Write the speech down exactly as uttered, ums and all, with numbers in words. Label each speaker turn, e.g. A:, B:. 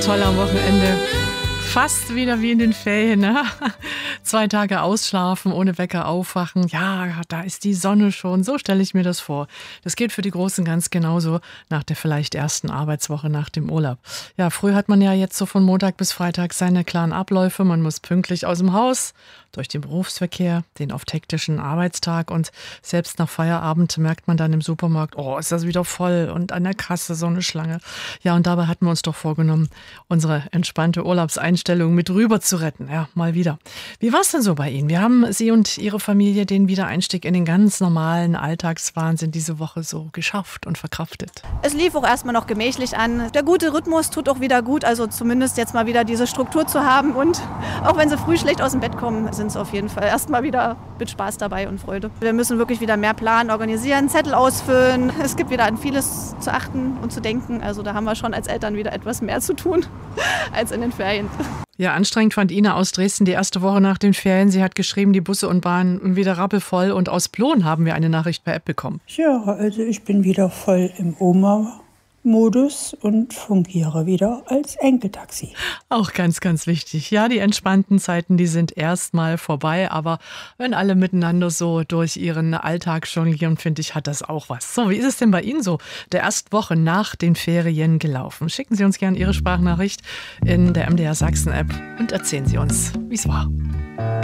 A: Toll am Wochenende. Fast wieder wie in den Ferien, ne? Zwei Tage ausschlafen, ohne Wecker aufwachen. Ja, da ist die Sonne schon. So stelle ich mir das vor. Das geht für die Großen ganz genauso nach der vielleicht ersten Arbeitswoche nach dem Urlaub. Ja, früher hat man ja jetzt so von Montag bis Freitag seine klaren Abläufe. Man muss pünktlich aus dem Haus, durch den Berufsverkehr, den oft hektischen Arbeitstag und selbst nach Feierabend merkt man dann im Supermarkt, oh, ist das wieder voll und an der Kasse so eine Schlange. Ja, und dabei hatten wir uns doch vorgenommen, unsere entspannte Urlaubseinstellung mit rüber zu retten. Ja, mal wieder. Wie war es denn so bei Ihnen? Wir haben Sie und Ihre Familie den Wiedereinstieg in den ganz normalen Alltagswahnsinn diese Woche so geschafft und verkraftet.
B: Es lief auch erstmal noch gemächlich an. Der gute Rhythmus tut auch wieder gut, also zumindest jetzt mal wieder diese Struktur zu haben. Und auch wenn Sie früh schlecht aus dem Bett kommen, sind es auf jeden Fall erstmal wieder mit Spaß dabei und Freude. Wir müssen wirklich wieder mehr planen, organisieren, Zettel ausfüllen. Es gibt wieder an vieles zu achten und zu denken. Also da haben wir schon als Eltern wieder etwas mehr zu tun als in den Ferien.
A: Ja, anstrengend fand Ina aus Dresden die erste Woche nach den Ferien. Sie hat geschrieben, die Busse und Bahnen wieder rappelvoll. Und aus Ploen haben wir eine Nachricht per App bekommen.
C: Ja, also ich bin wieder voll im Oma-Modus und fungiere wieder als Enkeltaxi.
A: Auch ganz, ganz wichtig. Ja, die entspannten Zeiten, die sind erstmal vorbei. Aber wenn alle miteinander so durch ihren Alltag jonglieren, finde ich, hat das auch was. So, wie ist es denn bei Ihnen so der ersten Woche nach den Ferien gelaufen? Schicken Sie uns gerne Ihre Sprachnachricht in der M D R Sachsen-App und erzählen Sie uns, wie es war.